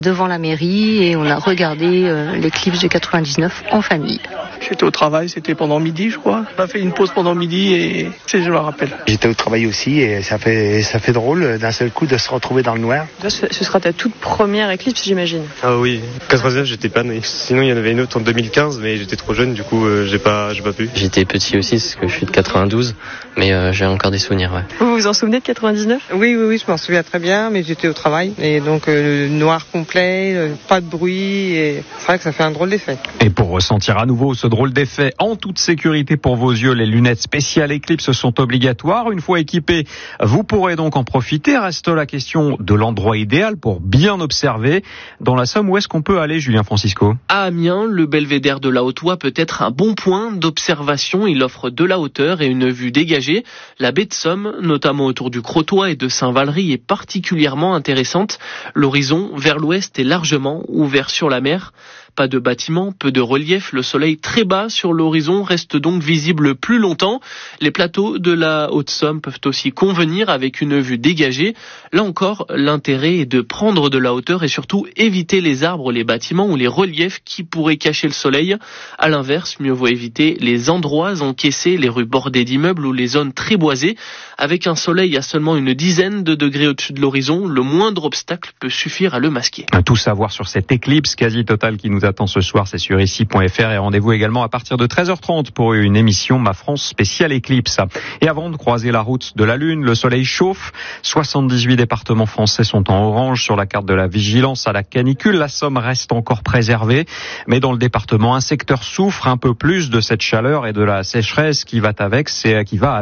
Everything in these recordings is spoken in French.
devant la mairie et on a regardé l'éclipse de 99 en famille. J'étais au travail, c'était pendant midi je crois. On a fait une pause pendant midi et je me rappelle. J'étais au travail aussi et ça fait drôle d'un seul coup de se retrouver dans le noir. Ce sera ta toute première éclipse j'imagine. Ah oui, 99 j'étais pas né. Sinon il y en avait une autre en 2015 mais j'étais trop jeune du coup j'ai pas pu. J'étais petit aussi parce que je suis de 92 mais j'ai encore des souvenirs. Ouais. Vous vous en souvenez de 99 ? Oui, je m'en souviens très bien mais j'étais au travail et donc noir complet, pas de bruit et c'est vrai que ça fait un drôle d'effet. Et pour ressentir à nouveau ce drôle d'effet en toute sécurité pour vos yeux, les lunettes spéciales Eclipse sont obligatoires. Une fois équipés, vous pourrez donc en profiter. Reste la question de l'endroit idéal pour bien observer. Dans la Somme, où est-ce qu'on peut aller, Julien Francisco ? À Amiens, le belvédère de la Haute-Oie peut être un bon point d'observation. Il offre de la hauteur et une vue dégagée. La baie de Somme, notamment autour du Crotoy et de Saint-Valery, est particulièrement intéressante. L'horizon vers l'ouest est largement ouvert sur la mer. Pas de bâtiments, peu de relief, le soleil très bas sur l'horizon reste donc visible plus longtemps. Les plateaux de la Haute-Somme peuvent aussi convenir avec une vue dégagée. Là encore, l'intérêt est de prendre de la hauteur et surtout éviter les arbres, les bâtiments ou les reliefs qui pourraient cacher le soleil. À l'inverse, mieux vaut éviter les endroits encaissés, les rues bordées d'immeubles ou les zones très boisées. Avec un soleil à seulement une dizaine de degrés au-dessus de l'horizon, le moindre obstacle peut suffire à le masquer. Tout savoir sur cette éclipse quasi totale qui nous attend ce soir, c'est sur ici.fr et rendez-vous également à partir de 13h30 pour une émission Ma France spéciale éclipse. Et avant de croiser la route de la Lune, le soleil chauffe. 78 départements français sont en orange sur la carte de la vigilance à la canicule. La Somme reste encore préservée, mais dans le département, un secteur souffre un peu plus de cette chaleur et de la sécheresse qui va avec, c'est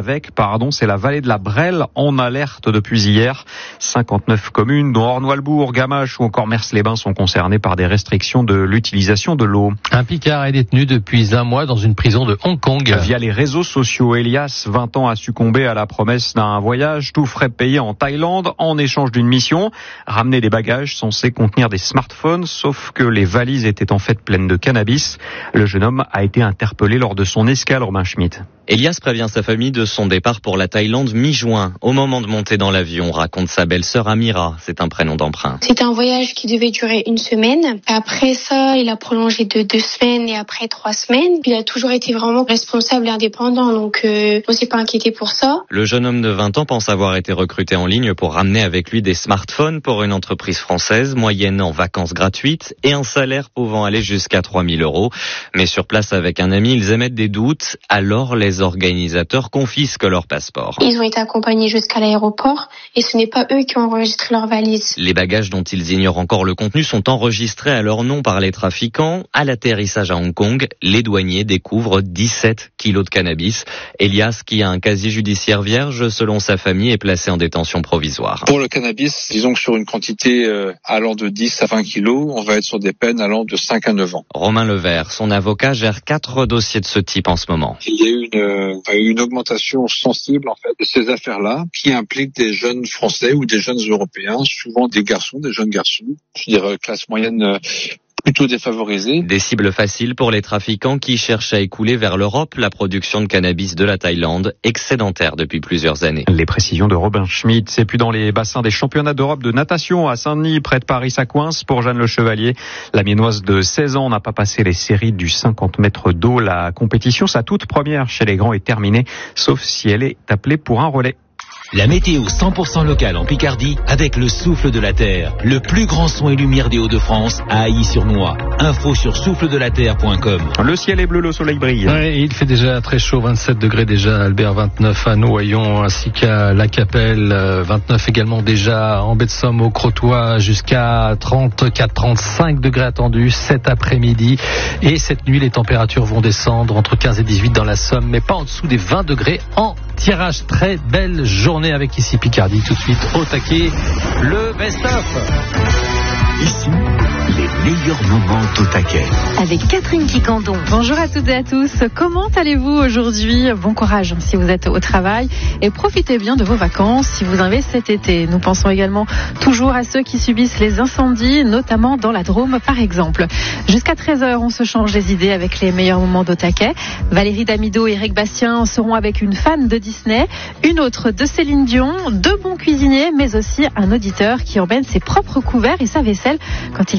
la vallée de la Brelle en alerte depuis hier. 59 communes, dont Ornois-le-Bourg, Gamaches ou encore Mers-les-Bains sont concernées par des restrictions de l'utilisation de l'eau. Un Picard est détenu depuis un mois dans une prison de Hong Kong. Via les réseaux sociaux, Elias, 20 ans, a succombé à la promesse d'un voyage, tout frais payé en Thaïlande en échange d'une mission. Ramener des bagages censés contenir des smartphones, sauf que les valises étaient en fait pleines de cannabis. Le jeune homme a été interpellé lors de son escale, Romain Schmitt. Elias prévient sa famille de son départ pour la Thaïlande mi-juin. Au moment de monter dans l'avion, raconte sa belle-sœur Amira. C'est un prénom d'emprunt. C'était un voyage qui devait durer 1 semaine. Après ça, il a prolongé de 2 semaines et après 3 semaines. Il a toujours été vraiment responsable et indépendant, donc on s'est pas inquiété pour ça. Le jeune homme de 20 ans pense avoir été recruté en ligne pour ramener avec lui des smartphones pour une entreprise française, moyennant vacances gratuites et un salaire pouvant aller jusqu'à 3 000 €. Mais sur place avec un ami, ils émettent des doutes. Alors les organisateurs confisquent leur passeport. Ils ont été accompagnés jusqu'à l'aéroport et ce n'est pas eux qui ont enregistré leurs valises. Les bagages dont ils ignorent encore le contenu sont enregistrés à leur nom par les trafiquants. À l'atterrissage à Hong Kong, les douaniers découvrent 17 kilos de cannabis. Elias, qui a un casier judiciaire vierge, selon sa famille, est placé en détention provisoire. Pour le cannabis, disons que sur une quantité allant de 10 à 20 kilos, on va être sur des peines allant de 5 à 9 ans. Romain Levert, son avocat, gère 4 dossiers de ce type en ce moment. Il y a eu une augmentation sensible en fait de ces affaires-là qui impliquent des jeunes Français ou des jeunes Européens, souvent des garçons, des jeunes garçons, je dirais classe moyenne plutôt défavorisés. Des cibles faciles pour les trafiquants qui cherchent à écouler vers l'Europe la production de cannabis de la Thaïlande, excédentaire depuis plusieurs années. Les précisions de Robin Schmitt. C'est plus dans les bassins des championnats d'Europe de natation à Saint-Denis, près de Paris, ça coince pour Jeanne Le Chevalier. La Miennoise de 16 ans n'a pas passé les séries du 50 mètres d'eau. La compétition, sa toute première chez les grands, est terminée, sauf si elle est appelée pour un relais. La météo 100% locale en Picardie avec le souffle de la terre. Le plus grand son et lumière des Hauts-de-France à Ailly-sur-Noix. Info sur souffledelaterre.com. Le ciel est bleu, le soleil brille. Ouais, il fait déjà très chaud, 27 degrés déjà à Albert, 29 à Noyon ainsi qu'à La Capelle, 29 également déjà en baie de Somme au Crotoy, jusqu'à 34-35 degrés attendus cet après-midi. Et cette nuit, les températures vont descendre entre 15 et 18 dans la Somme, mais pas en dessous des 20 degrés en tirage. Très belle journée avec ici Picardie. Tout de suite au taquet, le best-of. Ici, les meilleurs meilleurs moments au taquet. Avec Catherine Quicandon. Bonjour à toutes et à tous. Comment allez-vous aujourd'hui? Bon courage si vous êtes au travail et profitez bien de vos vacances si vous en avez cet été. Nous pensons également toujours à ceux qui subissent les incendies, notamment dans la Drôme par exemple. Jusqu'à 13h, on se change les idées avec les meilleurs moments d'au taquet. Valérie Damido et Eric Bastien seront avec une fan de Disney, une autre de Céline Dion, deux bons cuisiniers, mais aussi un auditeur qui emmène ses propres couverts et sa vaisselle quand il